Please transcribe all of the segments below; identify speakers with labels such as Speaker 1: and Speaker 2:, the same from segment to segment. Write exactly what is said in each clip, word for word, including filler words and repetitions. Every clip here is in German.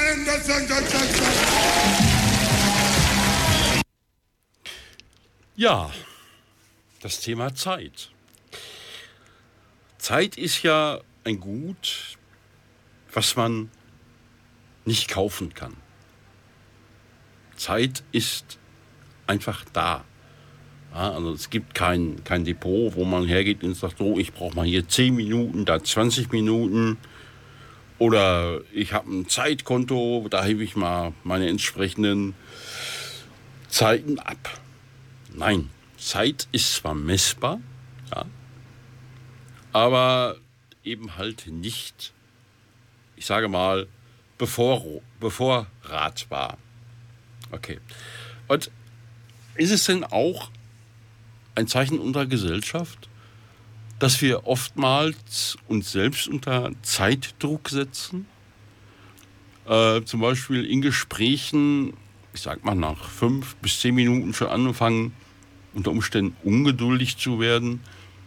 Speaker 1: Ja, das Thema Zeit. Zeit ist ja ein Gut, was man nicht kaufen kann. Zeit ist einfach da. Ja, also es gibt kein, kein Depot, wo man hergeht und sagt, so, ich brauche mal hier zehn Minuten, da zwanzig Minuten. Oder ich habe ein Zeitkonto, da hebe ich mal meine entsprechenden Zeiten ab. Nein, Zeit ist zwar messbar, ja, aber eben halt nicht, ich sage mal, bevor, bevorratbar. Okay. Und ist es denn auch ein Zeichen unserer Gesellschaft, dass wir oftmals uns selbst unter Zeitdruck setzen? Äh, zum Beispiel in Gesprächen, ich sag mal nach fünf bis zehn Minuten schon anfangen, unter Umständen ungeduldig zu werden.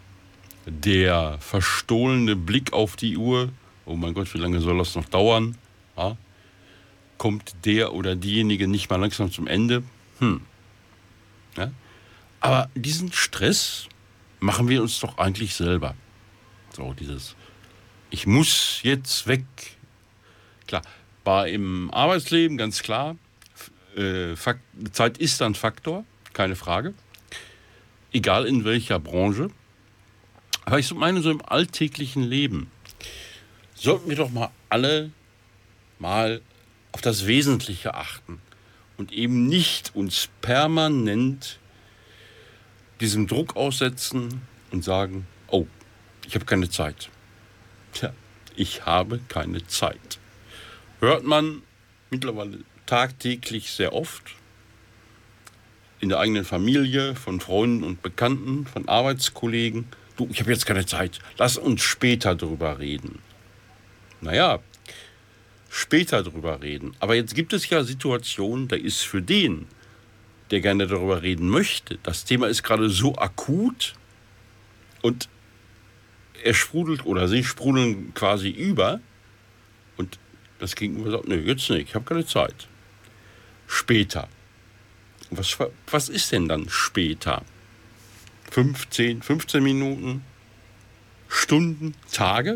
Speaker 1: Der verstohlene Blick auf die Uhr, oh mein Gott, wie lange soll das noch dauern? Ja, kommt der oder diejenige nicht mal langsam zum Ende? Hm. Ja? Aber diesen Stress machen wir uns doch eigentlich selber. So, dieses, ich muss jetzt weg. Klar, war im Arbeitsleben ganz klar, äh, Fakt, Zeit ist ein Faktor, keine Frage. Egal in welcher Branche. Aber ich meine, so im alltäglichen Leben sollten wir doch mal alle mal auf das Wesentliche achten und eben nicht uns permanent diesem Druck aussetzen und sagen, oh, ich habe keine Zeit. Tja, ich habe keine Zeit. Hört man mittlerweile tagtäglich sehr oft. In der eigenen Familie, von Freunden und Bekannten, von Arbeitskollegen. Du, ich habe jetzt keine Zeit. Lass uns später drüber reden. Naja, später drüber reden. Aber jetzt gibt es ja Situationen, da ist für den, der gerne darüber reden möchte, das Thema ist gerade so akut und er sprudelt oder sie sprudeln quasi über und das Gegenüber sagt, nö, jetzt nicht, ich habe keine Zeit. Später. Was, was ist denn dann später? fünfzehn, fünfzehn Minuten, Stunden, Tage?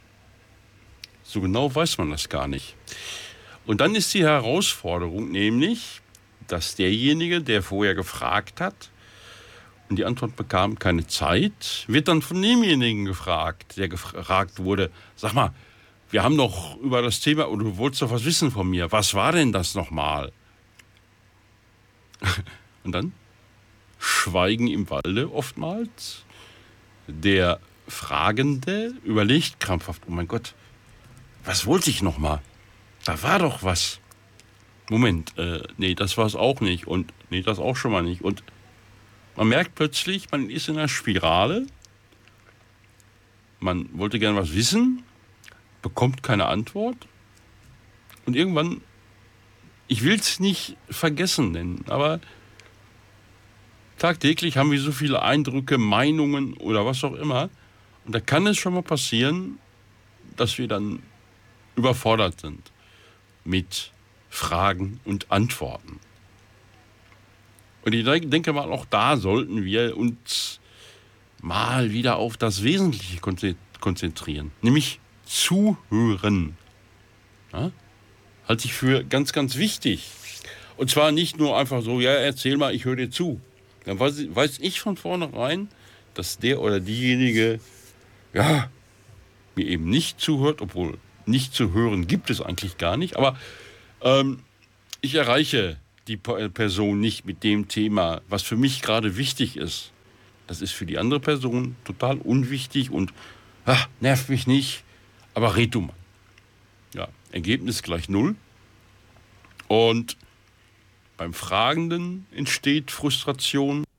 Speaker 1: So genau weiß man das gar nicht. Und dann ist die Herausforderung nämlich, dass derjenige, der vorher gefragt hat und die Antwort bekam, keine Zeit, wird dann von demjenigen gefragt, der gefragt wurde, sag mal, wir haben doch über das Thema, oder du wolltest doch was wissen von mir, was war denn das nochmal? Und dann Schweigen im Walde oftmals. Der Fragende überlegt krampfhaft, oh mein Gott, was wollte ich nochmal? Da war doch was. Moment, äh, nee, das war es auch nicht und nee, das auch schon mal nicht. Und man merkt plötzlich, man ist in einer Spirale, man wollte gerne was wissen, bekommt keine Antwort und irgendwann, ich will es nicht vergessen nennen, aber tagtäglich haben wir so viele Eindrücke, Meinungen oder was auch immer und da kann es schon mal passieren, dass wir dann überfordert sind mit Fragen und Antworten. Und ich denke mal, auch da sollten wir uns mal wieder auf das Wesentliche konzentrieren, nämlich zuhören. Ja? Halte ich für ganz, ganz wichtig. Und zwar nicht nur einfach so, ja, erzähl mal, ich höre dir zu. Dann weiß, weiß ich von vornherein, dass der oder diejenige, ja, mir eben nicht zuhört, obwohl nicht zu hören gibt es eigentlich gar nicht, aber ähm, ich erreiche die Person nicht mit dem Thema, was für mich gerade wichtig ist. Das ist für die andere Person total unwichtig und ach, nervt mich nicht, aber red du mal. Ja, Ergebnis gleich null. Und beim Fragenden entsteht Frustration.